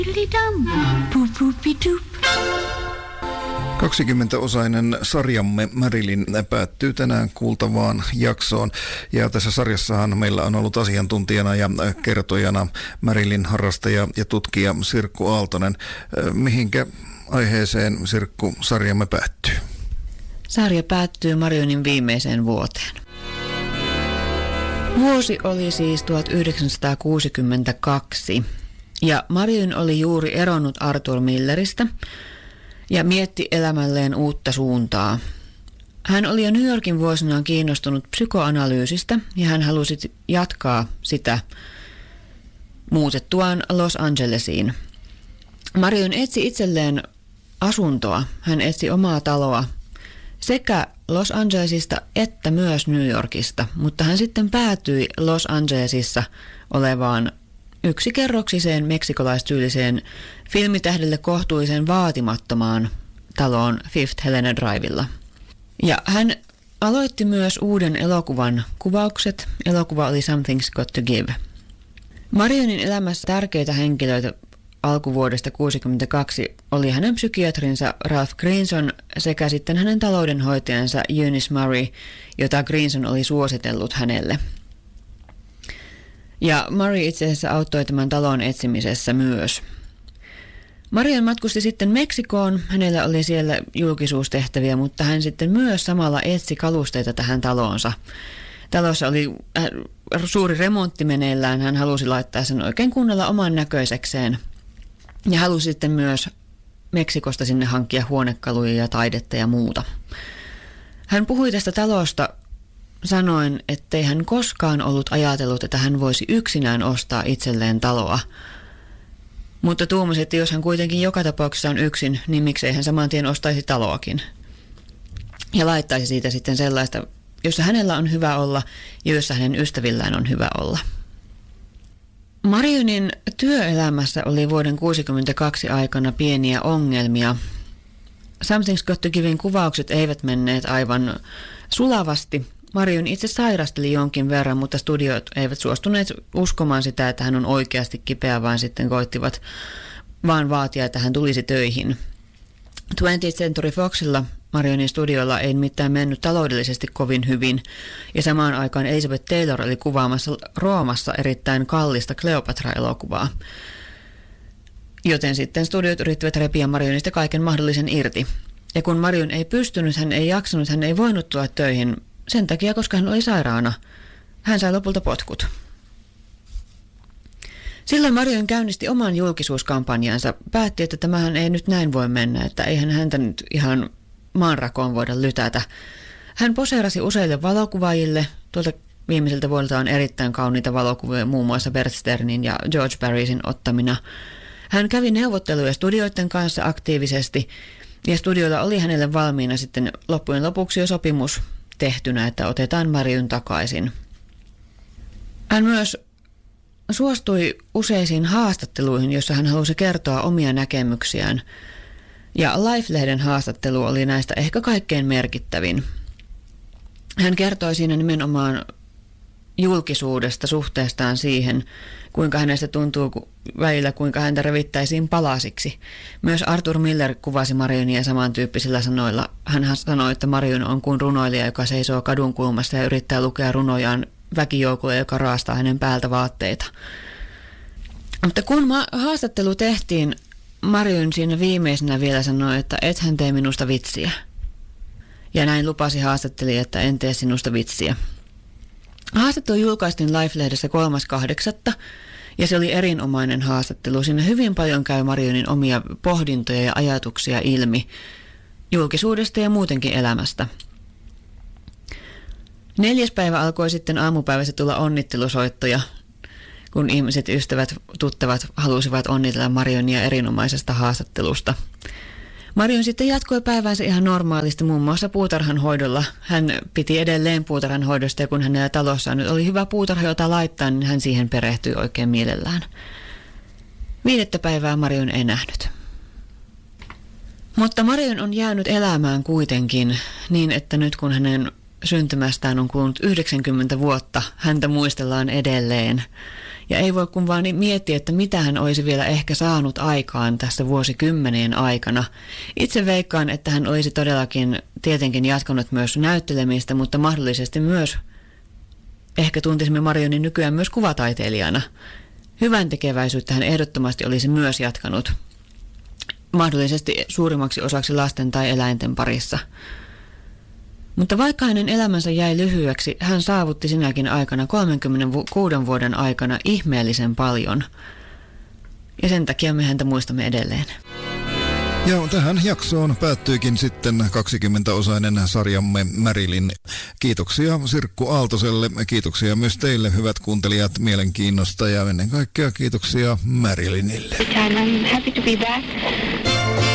20-osainen sarjamme Marilyn päättyy tänään kuultavaan jaksoon. Ja tässä sarjassahan meillä on ollut asiantuntijana ja kertojana Marilyn harrastaja ja tutkija Sirkku Aaltonen. Mihinkä aiheeseen, Sirkku, sarjamme päättyy? Sarja päättyy Marilynin viimeiseen vuoteen. Vuosi oli siis 1962 ja Marilyn oli juuri eronnut Arthur Milleristä ja mietti elämälleen uutta suuntaa. Hän oli jo New Yorkin vuosinaan kiinnostunut psykoanalyysistä ja hän halusi jatkaa sitä muutettuaan Los Angelesiin. Marilyn etsi itselleen asuntoa. Hän etsi omaa taloa sekä Los Angelesista että myös New Yorkista, mutta hän sitten päätyi Los Angelesissa olevaan yksikerroksiseen meksikoلاistyyliseen filmitähdelle kohtuullisen vaatimattomaan taloon Fifth Helena Drivella. Ja hän aloitti myös uuden elokuvan kuvaukset. Elokuva oli Something's Got to Give. Marilynin elämässä tärkeitä henkilöitä alkuvuodesta 1962 oli hänen psykiatrinsa Ralph Greenson sekä sitten hänen taloudenhoitajansa Eunice Murray, jota Greenson oli suositellut hänelle. Ja Murray itse asiassa auttoi tämän talon etsimisessä myös. Marilyyn matkusti sitten Meksikoon. Hänellä oli siellä julkisuustehtäviä, mutta hän sitten myös samalla etsi kalusteita tähän taloonsa. Talossa oli suuri remontti meneillään. Hän halusi laittaa sen oikein kunnolla oman näköisekseen. Ja halusi sitten myös Meksikosta sinne hankkia huonekaluja ja taidetta ja muuta. Hän puhui tästä talosta sanoen, ettei hän koskaan ollut ajatellut, että hän voisi yksinään ostaa itselleen taloa. Mutta tuumasi, että jos hän kuitenkin joka tapauksessa on yksin, niin miksei hän saman tien ostaisi taloakin. Ja laittaisi siitä sitten sellaista, jossa hänellä on hyvä olla ja jossa hänen ystävillään on hyvä olla. Marilynin työelämässä oli vuoden 1962 aikana pieniä ongelmia. Something's Got to Given kuvaukset eivät menneet aivan sulavasti. Marilyyn itse sairasteli jonkin verran, mutta studiot eivät suostuneet uskomaan sitä, että hän on oikeasti kipeä, vaan sitten koittivat vaan vaatia, että hän tulisi töihin. 20th Century Foxilla Marilynin studiolla ei mitään mennyt taloudellisesti kovin hyvin, ja samaan aikaan Elizabeth Taylor oli kuvaamassa Roomassa erittäin kallista Cleopatra-elokuvaa. Joten sitten studiot yrittivät repiä Marylynistä kaiken mahdollisen irti. Ja kun Marilyn ei pystynyt, hän ei jaksanut, hän ei voinut tulla töihin sen takia, koska hän oli sairaana. Hän sai lopulta potkut. Silloin Marilyn käynnisti oman julkisuuskampanjansa, päätti, että tämähän ei nyt näin voi mennä, että eihän häntä nyt ihan maanrakoon voida lytätä. Hän poseerasi useille valokuvaajille. Tuolta viimeiseltä vuodelta on erittäin kauniita valokuvia, muun muassa Bert Sternin ja George Barriesin ottamina. Hän kävi neuvotteluja studioiden kanssa aktiivisesti, ja studioilla oli hänelle valmiina sitten loppujen lopuksi jo sopimus tehtynä, että otetaan Marilyn takaisin. Hän myös suostui useisiin haastatteluihin, joissa hän halusi kertoa omia näkemyksiään. Ja Life-lehden haastattelu oli näistä ehkä kaikkein merkittävin. Hän kertoi siinä nimenomaan julkisuudesta, suhteestaan siihen, kuinka hänestä tuntuu välillä, kuinka häntä revittäisiin palasiksi. Myös Arthur Miller kuvasi Marilynia samantyyppisillä sanoilla. Hän sanoi, että Marilyn on kuin runoilija, joka seisoo kadunkulmassa ja yrittää lukea runojaan väkijoukolle, joka raastaa hänen päältä vaatteita. Mutta kun haastattelu tehtiin, Marilyn siinä viimeisenä vielä sanoi, että ethän tee minusta vitsiä. Ja näin lupasi haastattelija, että en tee sinusta vitsiä. Haastattelu julkaistiin Life-lehdessä 3.8. ja se oli erinomainen haastattelu. Siinä hyvin paljon käy Marilynin omia pohdintoja ja ajatuksia ilmi julkisuudesta ja muutenkin elämästä. 4. päivä alkoi sitten aamupäivässä tulla onnittelusoittoja, kun ihmiset, ystävät, tuttavat halusivat onnitella Marilynia erinomaisesta haastattelusta. Marilyyn sitten jatkoi päivänsä ihan normaalisti, muun muassa puutarhanhoidolla. Hän piti edelleen puutarhanhoidosta ja kun hänellä talossaan nyt oli hyvä puutarha, jota laittaa, niin hän siihen perehtyi oikein mielellään. 5. päivää Marilyyn ei nähnyt. Mutta Marilyyn on jäänyt elämään kuitenkin niin, että nyt kun hänen syntymästään on kulunut 90 vuotta. Häntä muistellaan edelleen. Ja ei voi kun vaan miettiä, että mitä hän olisi vielä ehkä saanut aikaan tässä vuosikymmenien aikana. Itse veikkaan, että hän olisi todellakin tietenkin jatkanut myös näyttelemistä, mutta mahdollisesti myös ehkä tuntisimme Marionin nykyään myös kuvataiteilijana. Hyvän tekeväisyyttä hän ehdottomasti olisi myös jatkanut, mahdollisesti suurimmaksi osaksi lasten tai eläinten parissa. Mutta vaikka hänen elämänsä jäi lyhyeksi, hän saavutti sinäkin aikana 36 vuoden aikana ihmeellisen paljon. Ja sen takia me häntä muistamme edelleen. Ja tähän jaksoon päättyykin sitten 20-osainen sarjamme Marilyn. Kiitoksia Sirkku Aaltoselle, kiitoksia myös teille hyvät kuuntelijat mielenkiinnosta ja ennen kaikkea kiitoksia Marilynille. I'm happy to be back.